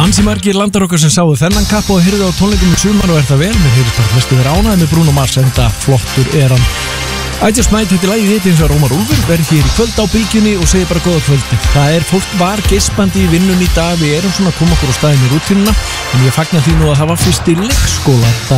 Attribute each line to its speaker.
Speaker 1: Ansi margir landar okkar sem sáu þennan kapp og heyrðu á tónleikum í sumar og það vel. Mér heyrðist bara flestir vera ánægðir með Bruno Mars enda flottur hann. I Just Might heitir lagið hitt eins og Ómar Úlfur verður hér í kvöld á Bylgjunni og segir bara góða kvöldi. Fólk var geispandi í vinnunni í dag, við erum svona að koma okkur á staðinn í rútínuna en ég fagna því nú að það var fyrst í leikskóla